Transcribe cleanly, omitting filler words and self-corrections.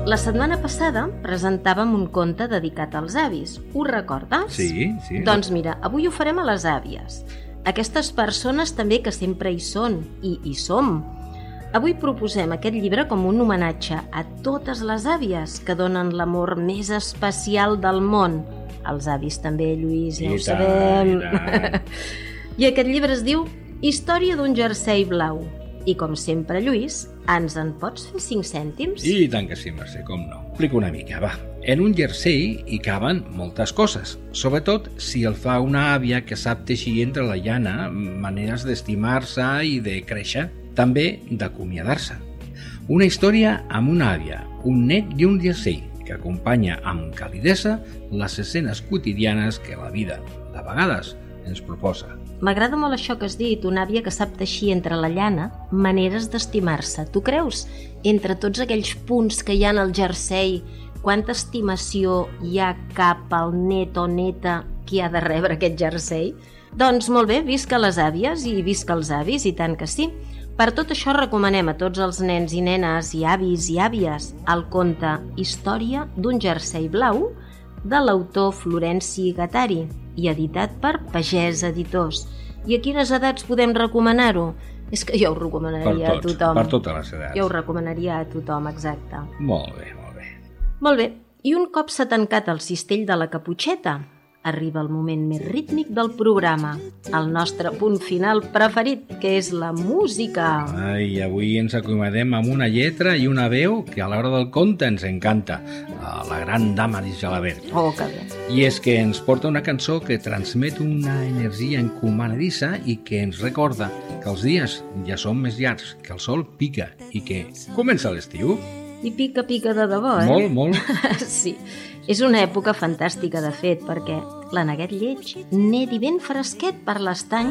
La setmana passada presentàvem un conte dedicat als avis. Ho recordes? Sí. Doncs mira, avui ho farem a les àvies. Aquestes persones també que sempre hi són, i hi som. Avui proposem aquest llibre com un homenatge a totes les àvies que donen l'amor més especial del món. Els avis també, Lluís, ja ho sabem. I aquest llibre es diu Història d'un jersei blau. I com sempre, Lluís, ens en pots fer 5 cèntims? I tant que sí, Mercè, com no. Explico una mica, va. En un jersei hi caben moltes coses, sobretot si el fa una àvia que sap teixir entre la llana maneres d'estimar-se i de créixer, també d'acomiadar-se. Una història amb una àvia, un net i un jersei, que acompanya amb calidesa les escenes quotidianes que la vida, de vegades, ens proposa. M'agrada molt això que has dit, una àvia que sap teixir entre la llana maneres d'estimar-se. Tu creus? Entre tots aquells punts que hi ha al jersei, quanta estimació hi ha cap al net o neta qui ha de rebre aquest jersei? Doncs molt bé, visca les àvies i visca els avis, i tant que sí. Per tot això recomanem a tots els nens i nenes i avis i àvies el conte Història d'un jersei blau de l'autor Florenci Gattari i editat per Pagès Editors. I a quines edats podem recomanar-ho? És que jo ho recomanaria a tothom. Per totes les edats. Jo ho recomanaria a tothom, exacte. Molt bé, molt bé. Molt bé, i un cop s'ha tancat el cistell de la caputxeta, arriba el moment més rítmic del programa, el nostre punt final preferit, que és la música. Ai, avui ens acomiadem amb una lletra i una veu que a l'hora del conte ens encanta, la gran Damaris Gelabert. Oh, que bé. I és que ens porta una cançó que transmet una energia encomanadissa i que ens recorda que els dies ja són més llargs, que el sol pica i que comença l'estiu. I pica de debò, eh? Molt, molt. Sí, és una època fantàstica, de fet, perquè la neguet lleig nedi ben fresquet per l'estany